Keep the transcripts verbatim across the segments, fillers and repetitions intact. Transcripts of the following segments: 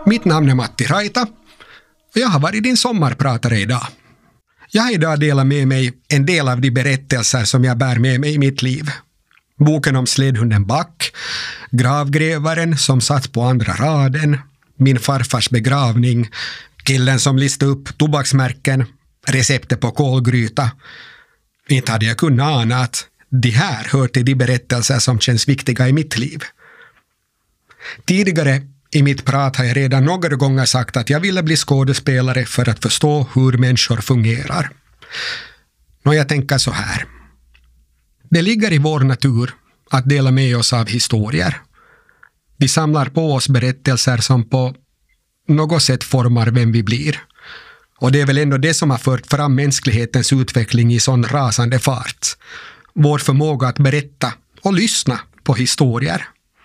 Mitt namn är Matti Raita och jag har varit din sommarpratare idag. Jag har idag delat med mig en del av de berättelser som jag bär med mig i mitt liv. Boken om sledhunden Back, gravgrävaren som satt på andra raden, min farfars begravning, killen som listade upp tobaksmärken, receptet på kolgryta. Inte hade jag kunnat ana att de här hör till de berättelser som känns viktiga i mitt liv. Tidigare i mitt prat har jag redan några gånger sagt att jag ville bli skådespelare för att förstå hur människor fungerar. Nå, jag tänker så här. Det ligger i vår natur att dela med oss av historier. Vi samlar på oss berättelser som på något sätt formar vem vi blir. Och det är väl ändå det som har fört fram mänsklighetens utveckling i sån rasande fart. Vår förmåga att berätta och lyssna på historier.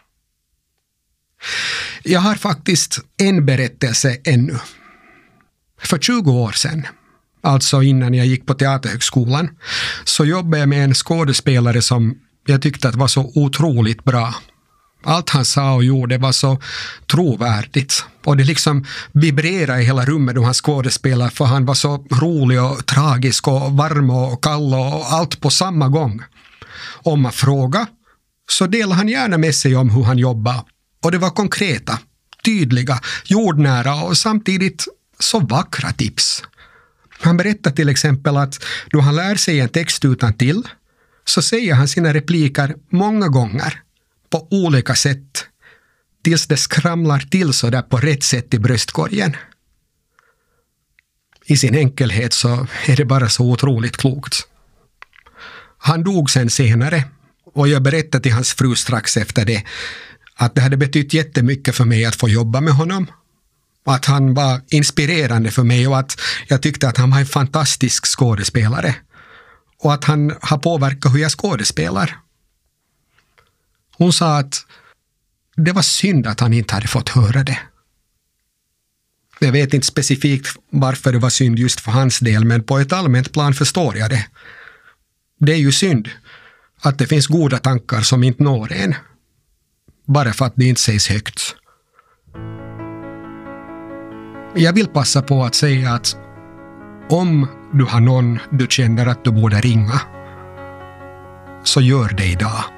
Jag har faktiskt en berättelse ännu. För tjugo år sedan, alltså innan jag gick på teaterhögskolan, så jobbade jag med en skådespelare som jag tyckte att var så otroligt bra. Allt han sa och gjorde var så trovärdigt. Och det liksom vibrerade i hela rummet då han skådespelade, för han var så rolig och tragisk och varm och kall och allt på samma gång. Om man frågar så delade han gärna med sig om hur han jobbade. Och det var konkreta, tydliga, jordnära och samtidigt så vackra tips. Han berättar till exempel att då han lär sig en text utan till så säger han sina repliker många gånger på olika sätt tills det skramlar till så där på rätt sätt i bröstkorgen. I sin enkelhet så är det bara så otroligt klokt. Han dog sen senare och jag berättade till hans fru strax efter det att det hade betytt jättemycket för mig att få jobba med honom. Att han var inspirerande för mig och att jag tyckte att han var en fantastisk skådespelare. Och att han har påverkat hur jag skådespelar. Hon sa att det var synd att han inte hade fått höra det. Jag vet inte specifikt varför det var synd just för hans del, men på ett allmänt plan förstår jag det. Det är ju synd att det finns goda tankar som inte når en. Bara för att det inte sägs högt. Jag vill passa på att säga att om du har någon du känner att du borde ringa, så gör det idag.